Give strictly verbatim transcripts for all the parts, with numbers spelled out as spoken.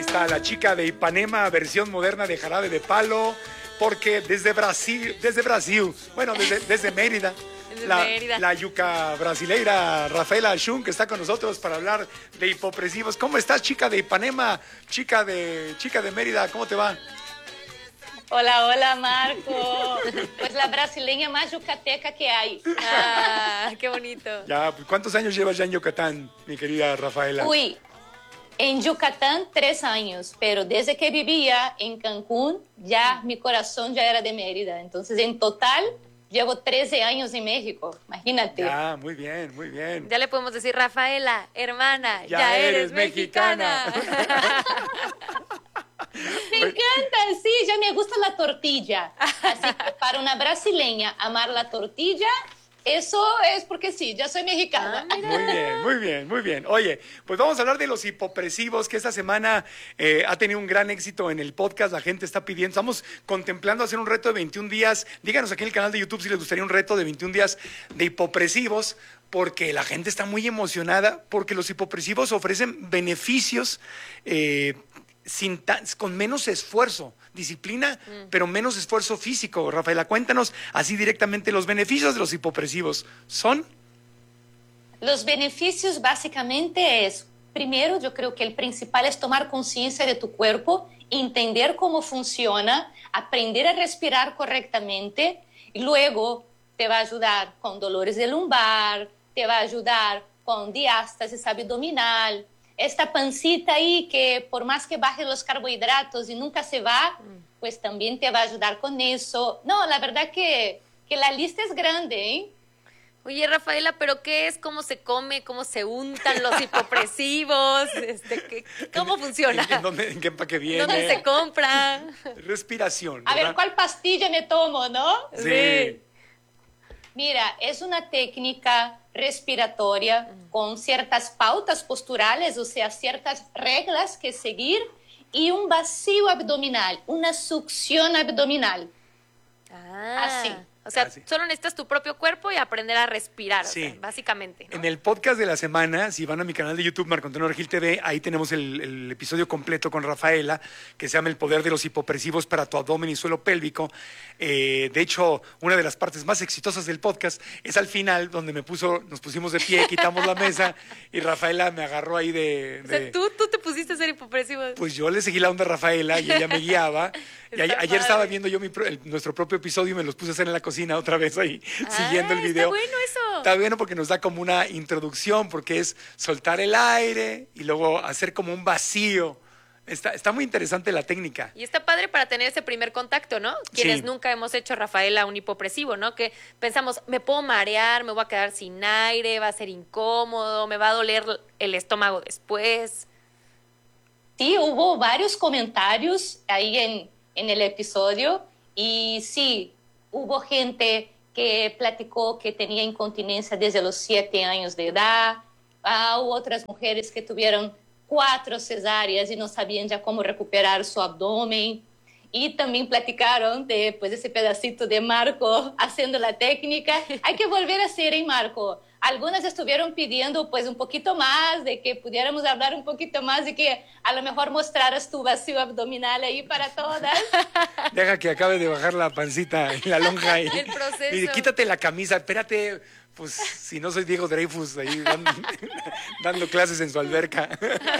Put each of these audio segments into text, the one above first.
está la chica de Ipanema, versión moderna de Jarabe de Palo, porque desde Brasil, desde Brasil, bueno, desde, desde Mérida, Desde la, Mérida. la yuca brasileira Rafaela Schun, que está con nosotros para hablar de hipopresivos. ¿Cómo estás, chica de Ipanema, chica de, chica de Mérida? ¿Cómo te va? Hola, hola, Marco. Pues la brasileña más yucateca que hay. Ah, qué bonito. Ya, ¿cuántos años llevas ya en Yucatán, mi querida Rafaela? Uy, en Yucatán tres años, pero desde que vivía en Cancún, ya mi corazón ya era de Mérida. Entonces, en total, llevo trece años en México. Imagínate. Ya, muy bien, muy bien. Ya le podemos decir, Rafaela, hermana, Ya ya, eres eres, mexicana. Me encanta, sí, ya me gusta la tortilla. Así que para una brasileña amar la tortilla, eso es porque sí, ya soy mexicana. Ah, mira. Muy bien, muy bien, muy bien. Oye, pues vamos a hablar de los hipopresivos, que esta semana eh, ha tenido un gran éxito en el podcast. La gente está pidiendo, estamos contemplando hacer un reto de veintiún días. Díganos aquí en el canal de YouTube si les gustaría un reto de veintiún días de hipopresivos, porque la gente está muy emocionada, porque los hipopresivos ofrecen beneficios eh, sin tan- con menos esfuerzo, disciplina, mm. pero menos esfuerzo físico. Rafaela, cuéntanos así directamente los beneficios de los hipopresivos. ¿Son? Los beneficios básicamente es, primero, yo creo que el principal es tomar conciencia de tu cuerpo, entender cómo funciona, aprender a respirar correctamente, y luego te va a ayudar con dolores de lumbar, te va a ayudar con diástasis abdominal, esta pancita ahí que por más que baje los carbohidratos y nunca se va, pues también te va a ayudar con eso. No, la verdad que, que la lista es grande, ¿eh? Oye, Rafaela, ¿pero qué es? ¿Cómo se come? ¿Cómo se untan los hipopresivos? Este, ¿qué, ¿Cómo funciona? ¿En, en dónde, en qué empaque viene? ¿Dónde se compra? Respiración, A ¿verdad? ver, ¿cuál pastilla me tomo, no? Sí. Sí. Mira, es una técnica respiratoria con ciertas pautas posturales, o sea, ciertas reglas que seguir y un vacío abdominal, una succión abdominal. Ah, Así. o sea, Así. solo necesitas tu propio cuerpo y aprender a respirar, Sí. o sea, básicamente, ¿no? En el podcast de la semana, si van a mi canal de YouTube, Marco Antonio Regil T V, ahí tenemos el, el episodio completo con Rafaela, que se llama El poder de los hipopresivos para tu abdomen y suelo pélvico. Eh, de hecho, una de las partes más exitosas del podcast es al final, donde me puso, nos pusimos de pie, quitamos la mesa y Rafaela me agarró ahí de... O de- sea, ¿tú, tú te pusiste a ser hipopresivo. Pues yo le seguí la onda a Rafaela y ella me guiaba. Y a- Está ayer padre. estaba viendo yo mi pro- el- nuestro propio episodio y me los puse a hacer en la cocina otra vez ahí, Ah, siguiendo el está video. bueno eso. Está bueno porque nos da como una introducción, porque es soltar el aire y luego hacer como un vacío. Está, está muy interesante la técnica. Y está padre para tener ese primer contacto, ¿no? Quienes Sí. nunca hemos hecho, Rafaela, un hipopresivo, ¿no? Que pensamos, me puedo marear, me voy a quedar sin aire, va a ser incómodo, me va a doler el estómago después. Sí, hubo varios comentarios ahí en, en el episodio y sí, hubo gente que platicó que tenía incontinencia desde los siete años de edad, ah, hubo otras mujeres que tuvieron cuatro cesáreas y no sabían ya cómo recuperar su abdomen. Y también platicaron de pues, ese pedacito de Marco haciendo la técnica. Hay que volver a hacer, ¿eh, Marco? Algunas estuvieron pidiendo pues un poquito más, de que pudiéramos hablar un poquito más, de que a lo mejor mostraras tu vacío abdominal ahí para todas. Deja que acabe de bajar la pancita y la lonja ahí. El proceso. Y quítate la camisa, espérate, pues si no soy Diego Dreyfus ahí dando, dando clases en su alberca.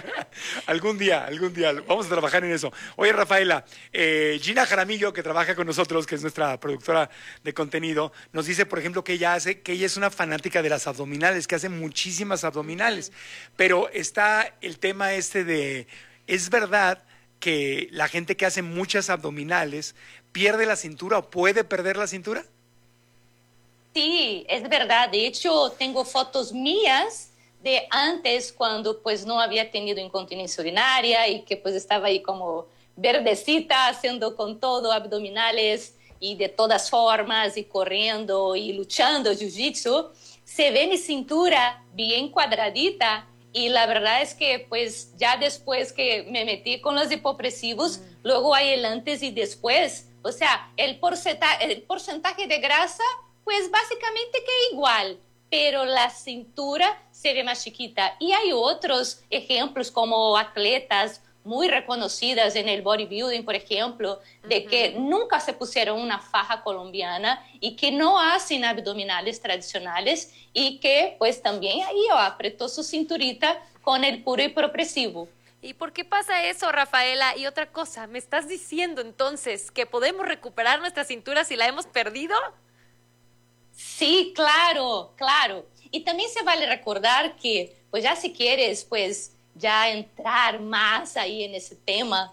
Algún día, algún día, vamos a trabajar en eso. Oye, Rafaela, eh, Gina Jaramillo, que trabaja con nosotros, que es nuestra productora de contenido, nos dice, por ejemplo, que ella hace, que ella es una fanática de las abdominales, que hace muchísimas abdominales. Pero está el tema este de, ¿es verdad que la gente que hace muchas abdominales pierde la cintura o puede perder la cintura? Sí, es verdad. De hecho, tengo fotos mías de antes, cuando pues no había tenido incontinencia urinaria y que pues estaba ahí como verdecita, haciendo con todo abdominales y de todas formas, y corriendo y luchando jiu-jitsu. Se ve mi cintura bien cuadradita y la verdad es que pues ya después que me metí con los hipopresivos, mm. luego hay el antes y después. O sea, el porcentaje, el porcentaje de grasa pues básicamente que igual, pero la cintura se ve más chiquita. Y hay otros ejemplos como atletas muy reconocidas en el bodybuilding, por ejemplo, de uh-huh. que nunca se pusieron una faja colombiana y que no hacen abdominales tradicionales y que pues también ahí oh, apretó su cinturita con el puro hipopresivo. ¿Y por qué pasa eso, Rafaela? Y otra cosa, ¿me estás diciendo entonces que podemos recuperar nuestra cintura si la hemos perdido? Sí, claro, claro. Y también se vale recordar que, pues ya si quieres, pues ya entrar más ahí en ese tema,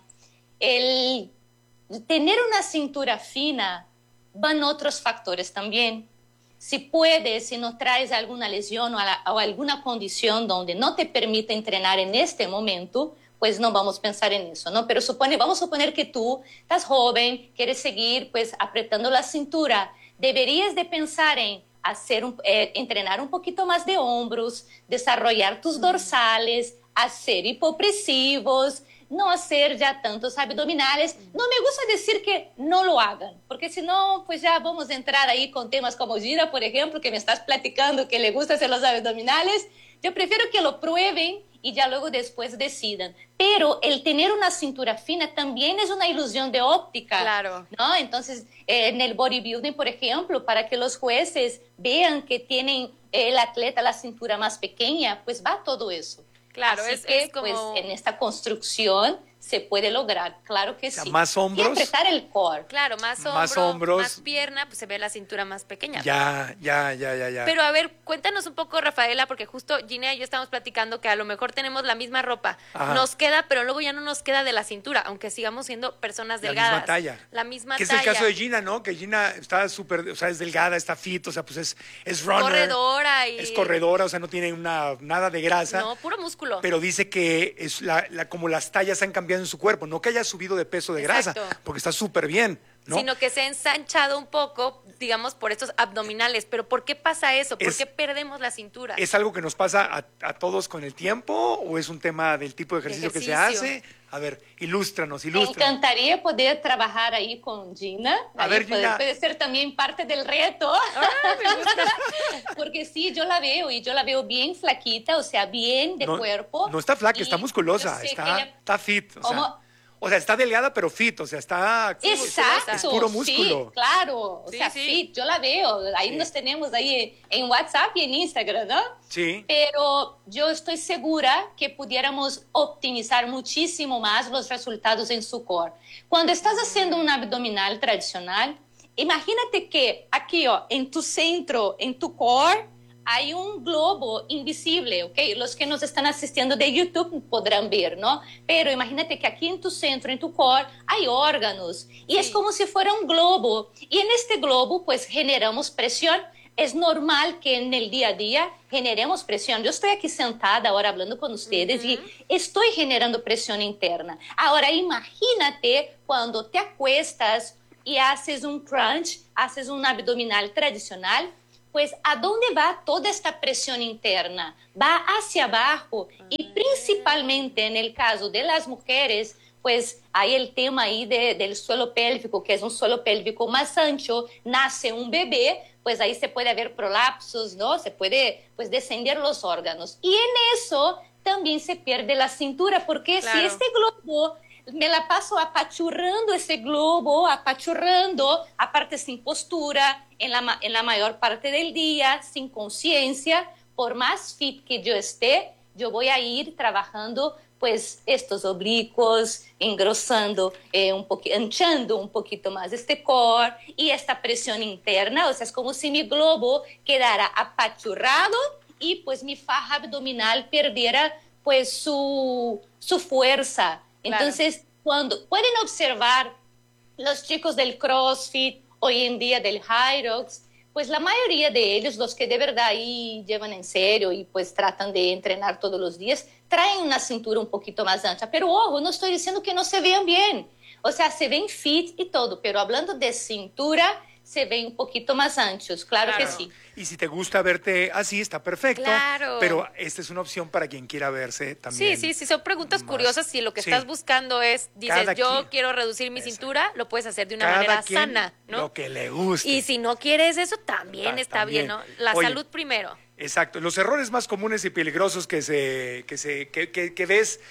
el tener una cintura fina van otros factores también. Si puedes, si no traes alguna lesión o, la, o alguna condición donde no te permite entrenar en este momento, pues no vamos a pensar en eso, ¿no? Pero supone, vamos a suponer que tú estás joven, quieres seguir pues apretando la cintura, deberías de pensar en hacer un, eh, entrenar un poquito más de hombros, desarrollar tus dorsales, hacer hipopresivos, no hacer ya tantos abdominales. No me gusta decir que no lo hagan, porque si no, pues ya vamos a entrar ahí con temas como Gira, por ejemplo, que me estás platicando que le gusta hacer los abdominales. Yo prefiero que lo prueben y ya luego después decidan. Pero el tener una cintura fina también es una ilusión de óptica. Claro. ¿No? Entonces, eh, en el bodybuilding, por ejemplo, para que los jueces vean que tienen el atleta la cintura más pequeña, pues va todo eso. Claro, Así es, que, es como... pues, en esta construcción se puede lograr, claro que o sea, sí. más hombros. Y apretar el core. Claro, más, hombro, más hombros. Más pierna, pues se ve la cintura más pequeña. Ya, ya, ya, ya, ya. Pero a ver, cuéntanos un poco, Rafaela, porque justo Gina y yo estamos platicando que a lo mejor tenemos la misma ropa. Ajá. Nos queda, pero luego ya no nos queda de la cintura, aunque sigamos siendo personas La delgadas. misma talla. La misma que talla. es el caso de Gina, ¿no? Que Gina está súper, o sea, es delgada, está fit, o sea, pues es, es runner. Corredora y... Es corredora, o sea, no tiene una, nada de grasa. No, puro músculo. Pero dice que es la, la, como las tallas han cambiado en su cuerpo, no que haya subido de peso de Exacto. grasa, porque está súper bien, ¿no? Sino que se ha ensanchado un poco, digamos, por estos abdominales. Pero ¿por qué pasa eso? ¿Por Es- qué perdemos la cintura? ¿Es algo que nos pasa a, a todos con el tiempo o es un tema del tipo de ejercicio, que se Ejercicio. hace? A ver, ilústranos, Me ilústranos. encantaría poder trabajar ahí con Gina. A Ahí ver, puede, Gina. puede ser también parte del reto. Ah, me gusta. Porque sí, yo la veo y yo la veo bien flaquita, o sea, bien de No, cuerpo. no está flaca, Y está musculosa, yo sé está, que ella- está fit. O sea, ¿Cómo? o sea, está delgada pero fit, o sea, está... Exacto, Es puro músculo. sí, claro, o Sí, sea, sí. fit, yo la veo, ahí Sí. nos tenemos ahí en WhatsApp y en Instagram, ¿no? Sí. Pero yo estoy segura que pudiéramos optimizar muchísimo más los resultados en su core. Cuando estás haciendo un abdominal tradicional, imagínate que aquí, ó, en tu centro, en tu core, hay un globo invisible, ¿ok? Los que nos están asistiendo de YouTube podrán ver, ¿no? Pero imagínate que aquí en tu centro, en tu core, hay órganos. Y Sí. es como si fuera un globo. Y en este globo, pues, generamos presión. Es normal que en el día a día generemos presión. Yo estoy aquí sentada ahora hablando con ustedes y estoy generando presión interna. Ahora, imagínate cuando te acuestas y haces un crunch, haces un abdominal tradicional, pues ¿a dónde va toda esta presión interna? Va hacia abajo y principalmente en el caso de las mujeres, pues hay el tema ahí de, del suelo pélvico, que es un suelo pélvico más ancho, nace un bebé, pues ahí se puede haber prolapsos, ¿no? Se puede pues descender los órganos. Y en eso también se pierde la cintura, porque Claro. si este globo me la paso apachurrando ese globo, apachurrando, aparte sin postura, en la, ma- en la mayor parte del día, sin conciencia, por más fit que yo esté, yo voy a ir trabajando pues estos oblicuos, engrosando, eh, un poqui- anchando un poquito más este core y esta presión interna, o sea, es como si mi globo quedara apachurrado y pues mi faja abdominal perdiera pues su, su fuerza. Claro. Entonces, cuando pueden observar los chicos del CrossFit, hoy en día del High Rocks, pues la mayoría de ellos, los que de verdad ahí llevan en serio y pues tratan de entrenar todos los días, traen una cintura un poquito más ancha. Pero ojo, no estoy diciendo que no se vean bien. O sea, se ven fit y todo, pero hablando de cintura, se ven un poquito más anchos, claro, Claro. que sí. Y si te gusta verte así, está perfecto. Claro. Pero esta es una opción para quien quiera verse también. Sí, sí, sí, son preguntas más. curiosas. Si lo que Sí. estás buscando es, dices, Cada yo quien. quiero reducir mi Exacto. cintura, lo puedes hacer de una Cada manera quien sana, ¿no? lo que le guste. Y si no quieres eso, también Ta- está bien, ¿no? también. La Oye, salud primero. Exacto. Los errores más comunes y peligrosos que se, que se, que, que- que ves,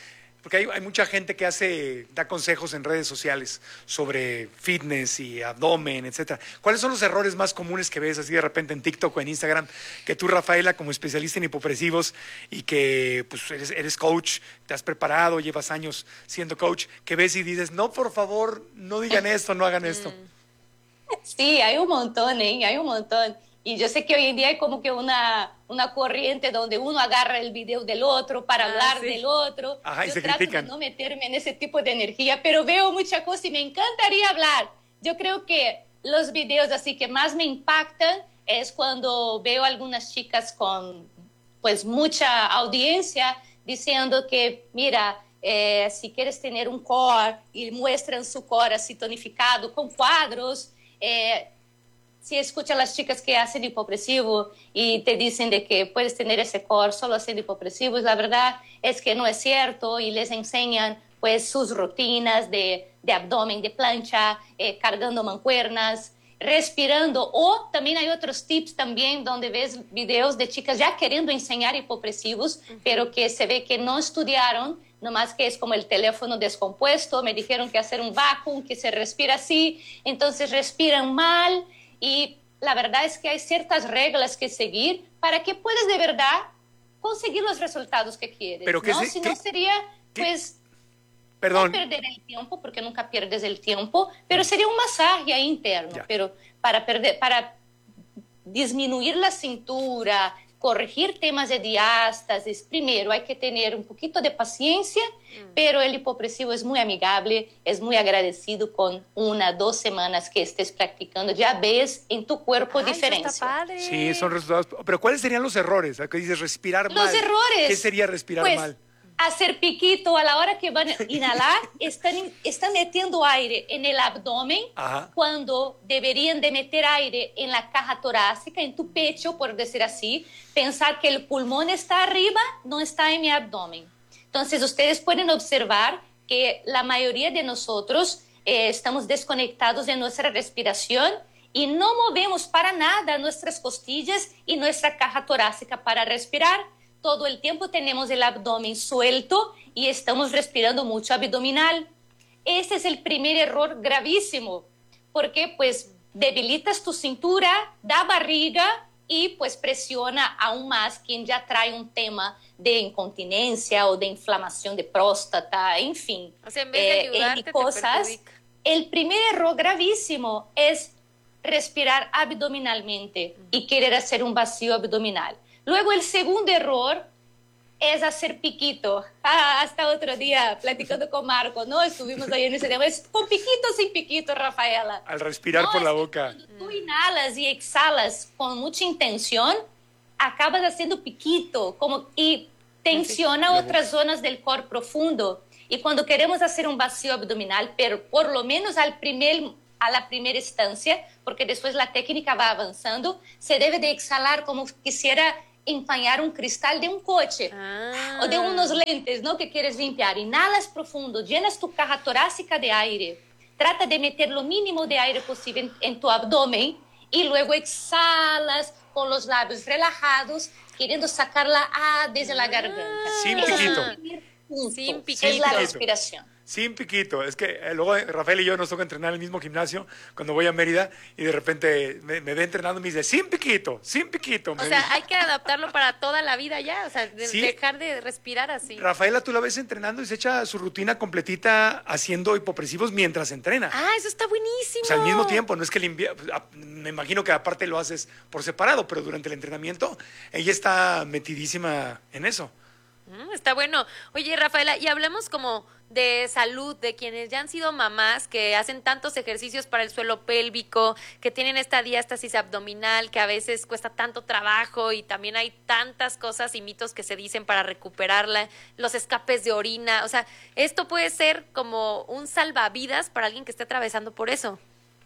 Porque hay, hay mucha gente que hace, da consejos en redes sociales sobre fitness y abdomen, etcétera. ¿Cuáles son los errores más comunes que ves así de repente en TikTok o en Instagram, que tú, Rafaela, como especialista en hipopresivos y que pues eres, eres coach, te has preparado, llevas años siendo coach, que ves y dices, no, por favor, no digan esto, no hagan esto? Sí, hay un montón, ¿eh? Hay un montón. Y yo sé que hoy en día hay como que una, una corriente donde uno agarra el video del otro para Ah, hablar sí. del otro. Ajá, y Yo se trato critican. de no meterme en ese tipo de energía, pero veo mucha cosa y me encantaría hablar. Yo creo que los videos así que más me impactan es cuando veo algunas chicas con pues mucha audiencia diciendo que, mira, eh, si quieres tener un core y muestran su core así tonificado con cuadros, eh, si escuchas a las chicas que hacen hipopresivo y te dicen de que puedes tener ese core solo haciendo hipopresivos, la verdad es que no es cierto, y les enseñan pues sus rutinas de, de abdomen, de plancha, eh, cargando mancuernas, respirando, o también hay otros tips también donde ves videos de chicas ya queriendo enseñar hipopresivos, uh-huh. pero que se ve que no estudiaron, nomás que es como el teléfono descompuesto, me dijeron que hacer un vacuum, que se respira así, entonces respiran mal, y la verdad es que hay ciertas reglas que seguir para que puedas de verdad conseguir los resultados que quieres, pero que ¿no? se, Si que, no sería, que, pues... Perdón. No perder el tiempo, porque nunca pierdes el tiempo, pero sería un masaje ahí interno. Ya. Pero para, perder, para disminuir la cintura, corregir temas de diástasis, primero hay que tener un poquito de paciencia, mm. pero el hipopresivo es muy amigable, es muy agradecido con una, dos semanas que estés practicando. Ya ves en tu cuerpo Ay, diferencia. Eso está padre. Sí, son resultados. Pero ¿cuáles serían los errores? ¿Qué dices? Respirar Los mal. Los errores. ¿Qué sería respirar pues, mal? Hacer piquito a la hora que van a inhalar, están, están metiendo aire en el abdomen, Ajá. cuando deberían de meter aire en la caja torácica, en tu pecho, por decir así. Pensar que el pulmón está arriba, no está en mi abdomen. Entonces, ustedes pueden observar que la mayoría de nosotros eh, estamos desconectados de nuestra respiración y no movemos para nada nuestras costillas y nuestra caja torácica para respirar. Todo el tiempo tenemos el abdomen suelto y estamos respirando mucho abdominal. Este es el primer error gravísimo, porque pues debilitas tu cintura, da barriga y pues presiona aún más quien ya trae un tema de incontinencia o de inflamación de próstata, en fin. O sea, en vez de ayudarte, eh, cosas. Te el primer error gravísimo es respirar abdominalmente y querer hacer un vacío abdominal. Luego, el segundo error es hacer piquito. Ah, hasta otro día, platicando con Marco, ¿no? Estuvimos ahí en ese tema. Es con piquito o sin piquito, Rafaela. Al respirar no, por la es boca. Cuando tú inhalas y exhalas con mucha intención, acabas haciendo piquito como, y tensiona sí, otras zonas del core profundo. Y cuando queremos hacer un vacío abdominal, pero por lo menos al primer... a la primera instancia, porque después la técnica va avanzando, se debe de exhalar como quisiera empañar un cristal de un coche ah. o de unos lentes, ¿no? Que quieres limpiar. Inhalas profundo, llenas tu caja torácica de aire, trata de meter lo mínimo de aire posible en, en tu abdomen y luego exhalas con los labios relajados, queriendo sacar la A desde la garganta. Sin piquito. Sin piquito. Es la respiración. Sin piquito. Es que eh, luego Rafael y yo nos toca entrenar en el mismo gimnasio cuando voy a Mérida y de repente me, me ve entrenando y me dice, sin piquito, sin piquito. O sea, dice. Hay que adaptarlo para toda la vida ya, o sea, de, ¿sí? dejar de respirar así. Rafaela, tú la ves entrenando y se echa su rutina completita haciendo hipopresivos mientras entrena. Ah, eso está buenísimo. O sea, al mismo tiempo, no es que le envía, me imagino que aparte lo haces por separado, pero durante el entrenamiento ella está metidísima en eso. Mm, está bueno. Oye, Rafaela, y hablemos como de salud, de quienes ya han sido mamás, que hacen tantos ejercicios para el suelo pélvico, que tienen esta diástasis abdominal, que a veces cuesta tanto trabajo y también hay tantas cosas y mitos que se dicen para recuperarla, los escapes de orina, o sea, esto puede ser como un salvavidas para alguien que esté atravesando por eso.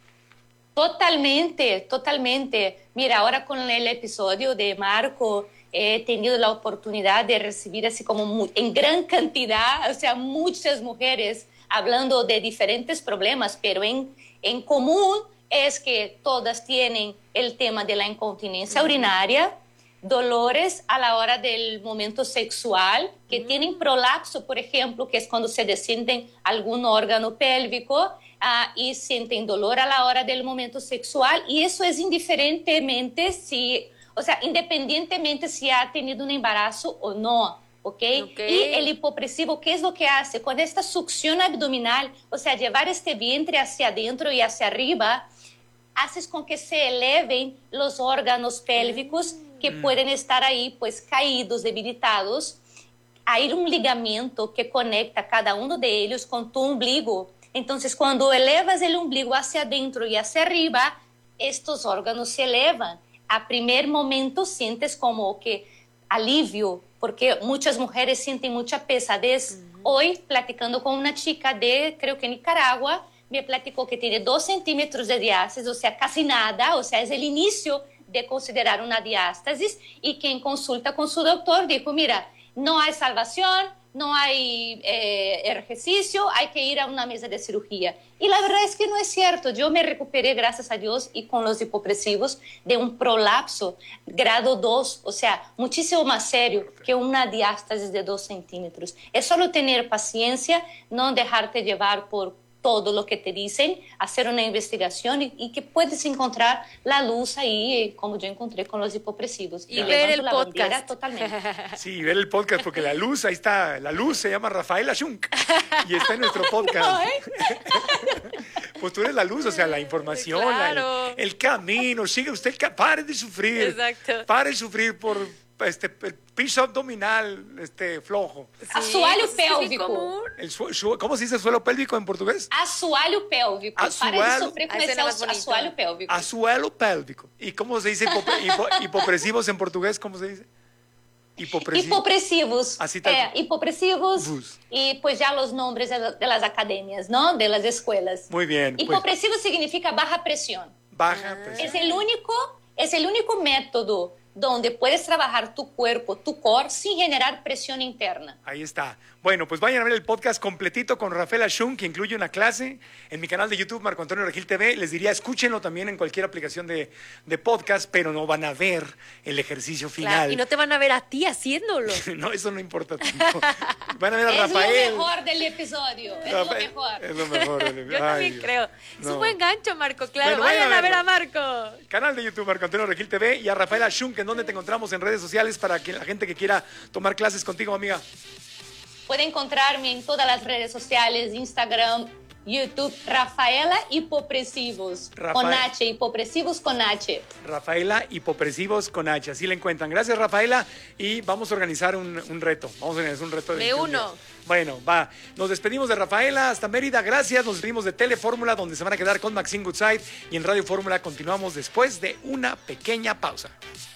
Totalmente, totalmente. Mira, ahora con el episodio de Marco, he tenido la oportunidad de recibir así como muy, en gran cantidad, o sea, muchas mujeres hablando de diferentes problemas, pero en, en común es que todas tienen el tema de la incontinencia urinaria, dolores a la hora del momento sexual, que mm. tienen prolapso, por ejemplo, que es cuando se descienden algún órgano pélvico uh, y sienten dolor a la hora del momento sexual, y eso es indiferentemente si, o sea, independientemente si ha tenido un embarazo o no. ¿Okay? ¿ok? Y el hipopresivo, ¿qué es lo que hace? Con esta succión abdominal, o sea, llevar este vientre hacia adentro y hacia arriba, haces con que se eleven los órganos pélvicos que mm. pueden estar ahí, pues, caídos, debilitados. Hay un ligamento que conecta cada uno de ellos con tu ombligo. Entonces, cuando elevas el ombligo hacia adentro y hacia arriba, estos órganos se elevan. A primer momento sientes como que alivio, porque muchas mujeres sienten mucha pesadez. Uh-huh. Hoy, platicando con una chica de, creo que Nicaragua, me platicó que tiene dos centímetros de diástasis, o sea, casi nada, o sea, es el inicio de considerar una diástasis, y que en consulta con su doctor dijo, mira, no hay salvación, no hay eh, ejercicio, hay que ir a una mesa de cirugía. Y la verdad es que no es cierto. Yo me recuperé, gracias a Dios, y con los hipopresivos, de un prolapso grado dos, o sea, muchísimo más serio que una diástasis de dos centímetros. Es solo tener paciencia, no dejarte llevar por todo lo que te dicen, hacer una investigación y, y que puedes encontrar la luz ahí, como yo encontré con los hipopresivos. Y, y ver el podcast. Totalmente. Sí, ver el podcast, porque la luz, ahí está, la luz se llama Rafaela Shunk y está en nuestro podcast. No, ¿eh? Pues tú eres la luz, o sea, la información, claro. la, el, el camino, sigue usted, pare de sufrir. Exacto. Pare de sufrir por este, el piso abdominal este, flojo. Sí, assoalho pélvico. El su, su, ¿Cómo se dice suelo pélvico en portugués? Assoalho pélvico. Assoalho, Para de sofrer com esse assoalho pélvico. Assoalho pélvico. ¿Y cómo se dice hipo, hipo, hipopresivos en portugués? ¿Cómo se dice? Hipopresivos. Hipopresivos. Así está. Eh, hipopresivos. Bus. Y pues ya los nombres de las academias, ¿no? De las escuelas. Muy bien. Hipopresivo pues. significa baja presión. Baja presión. Es el único, es el único método donde puedes trabajar tu cuerpo, tu core, sin generar presión interna. Ahí está. Bueno, pues vayan a ver el podcast completito con Rafaela Shunk, que incluye una clase en mi canal de YouTube, Marco Antonio Regil T V. Les diría, escúchenlo también en cualquier aplicación de, de podcast, pero no van a ver el ejercicio final. Claro, y no te van a ver a ti haciéndolo. No, eso no importa tanto. Van a ver a es Rafael. Es lo mejor del episodio. Es Rafael, lo mejor. Es lo mejor. Del... Yo también Ay, creo. No. Es un buen gancho, Marco, claro. Bueno, vayan, vayan a ver a Marco. Canal de YouTube, Marco Antonio Regil T V, y a Rafaela Shunk, en donde te encontramos en redes sociales para que la gente que quiera tomar clases contigo, amiga. Puede encontrarme en todas las redes sociales, Instagram, YouTube, Rafaela Hipopresivos, Rafael. Con H, Hipopresivos con H. Rafaela Hipopresivos con H, así la encuentran. Gracias, Rafaela, y vamos a organizar un, un reto. Vamos a organizar un reto. De Me uno. Bueno, va. Nos despedimos de Rafaela hasta Mérida, gracias. Nos despedimos de Telefórmula, donde se van a quedar con Maxine Goodside, y en Radio Fórmula continuamos después de una pequeña pausa.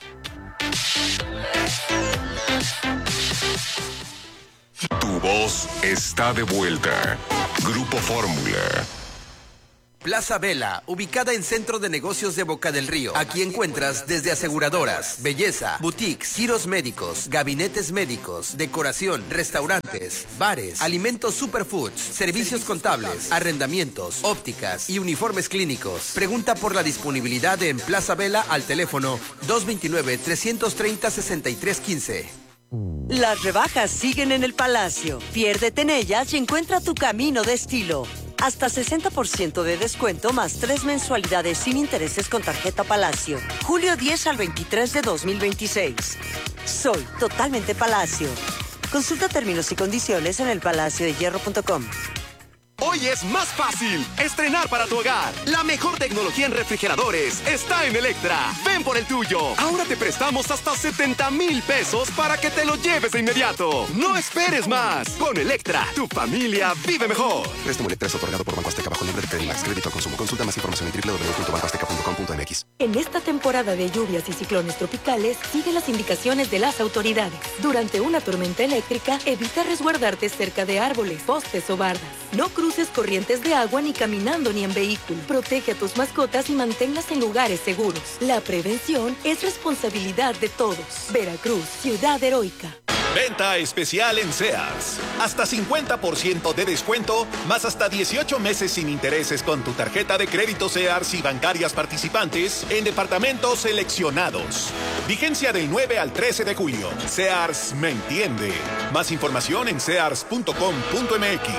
Tu voz está de vuelta. Grupo Fórmula. Plaza Vela, ubicada en Centro de Negocios de Boca del Río. Aquí encuentras desde aseguradoras, belleza, boutiques, giros médicos, gabinetes médicos, decoración, restaurantes, bares, alimentos superfoods, servicios contables, arrendamientos, ópticas y uniformes clínicos. Pregunta por la disponibilidad en Plaza Vela al teléfono dos dos nueve, tres tres cero, seis tres uno cinco. Las rebajas siguen en el Palacio. Piérdete en ellas y encuentra tu camino de estilo. Hasta sesenta por ciento de descuento más tres mensualidades sin intereses con tarjeta Palacio. julio diez al veintitrés de dos mil veintiséis. Soy totalmente Palacio. Consulta términos y condiciones en el palacio de hierro punto com. Hoy es más fácil estrenar para tu hogar. La mejor tecnología en refrigeradores está en Electra. Ven por el tuyo. Ahora te prestamos hasta setenta mil pesos para que te lo lleves de inmediato. No esperes más. Con Electra, tu familia vive mejor. Préstamo Electra es otorgado por Banco Azteca bajo nombre de Credimax. Crédito al consumo. Consulta más información en doble u doble u doble u punto banco azteca punto com punto m x. En esta temporada de lluvias y ciclones tropicales, sigue las indicaciones de las autoridades. Durante una tormenta eléctrica, evita resguardarte cerca de árboles, postes o bardas. No cruces corrientes de agua ni caminando ni en vehículo. Protege a tus mascotas y manténlas en lugares seguros. La prevención es responsabilidad de todos. Veracruz, ciudad heroica. Venta especial en Sears. Hasta cincuenta por ciento de descuento, más hasta dieciocho meses sin intereses con tu tarjeta de crédito Sears y bancarias participantes en departamentos seleccionados. Vigencia del nueve al trece de julio. Sears me entiende. Más información en sears punto com punto m x.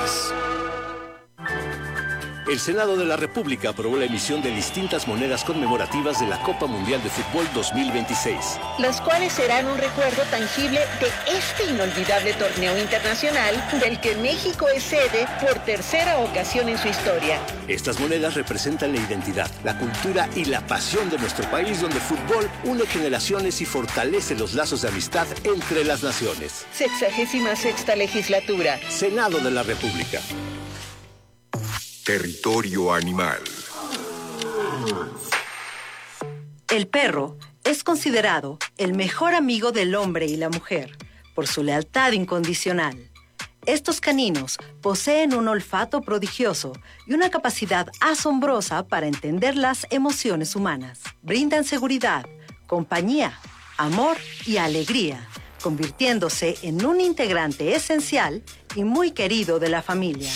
El Senado de la República aprobó la emisión de distintas monedas conmemorativas de la Copa Mundial de Fútbol dos mil veintiséis. Las cuales serán un recuerdo tangible de este inolvidable torneo internacional del que México es sede por tercera ocasión en su historia. Estas monedas representan la identidad, la cultura y la pasión de nuestro país, donde el fútbol une generaciones y fortalece los lazos de amistad entre las naciones. Sexagésima sexta legislatura. Senado de la República. Territorio animal. El perro es considerado el mejor amigo del hombre y la mujer por su lealtad incondicional. Estos caninos poseen un olfato prodigioso y una capacidad asombrosa para entender las emociones humanas. Brindan seguridad, compañía, amor y alegría, convirtiéndose en un integrante esencial y muy querido de la familia.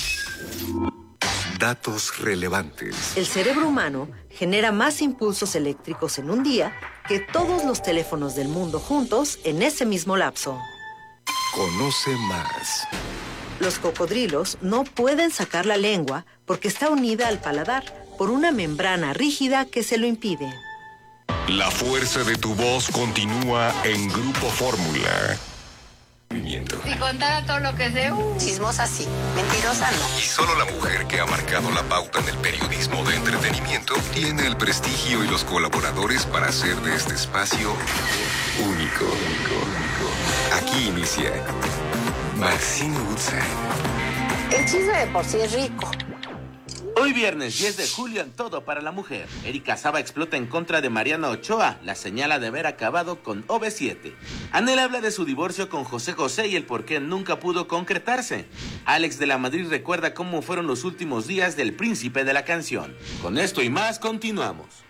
Datos relevantes. El cerebro humano genera más impulsos eléctricos en un día que todos los teléfonos del mundo juntos en ese mismo lapso. Conoce más. Los cocodrilos no pueden sacar la lengua porque está unida al paladar por una membrana rígida que se lo impide. La fuerza de tu voz continúa en Grupo Fórmula. Si contara todo lo que sé, uh. Chismosa sí, mentirosa no. Y solo la mujer que ha marcado la pauta en el periodismo de entretenimiento tiene el prestigio y los colaboradores para hacer de este espacio único. Aquí inicia Maxine Woodside. El chisme de por sí es rico. Hoy viernes diez de julio en Todo para la Mujer. Erika Saba explota en contra de Mariana Ochoa, la señala de haber acabado con O V siete. Anel habla de su divorcio con José José y el por qué nunca pudo concretarse. Alex de la Madrid recuerda cómo fueron los últimos días del príncipe de la canción. Con esto y más, continuamos.